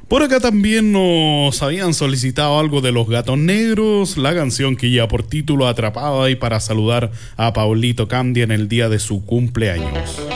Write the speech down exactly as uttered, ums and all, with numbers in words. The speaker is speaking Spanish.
Por acá también nos habían solicitado algo de Los Gatos Negros, la canción que lleva por título Atrapada, y para saludar a Paulito Candia en el día de su cumpleaños.